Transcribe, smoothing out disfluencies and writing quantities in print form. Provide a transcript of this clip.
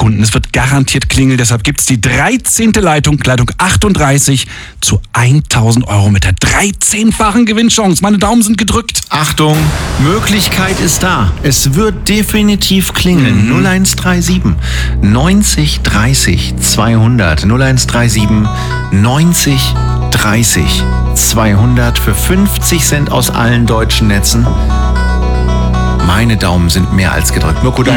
Sekunden. Es wird garantiert klingeln, deshalb gibt es die 13. Leitung 38 zu 1.000 Euro mit der 13-fachen Gewinnchance. Meine Daumen sind gedrückt. Achtung, Möglichkeit ist da. Es wird definitiv klingeln. 0137 90 30 200. 0137 90 30 200 für 50 Cent aus allen deutschen Netzen. Meine Daumen sind mehr als gedrückt. Mirko,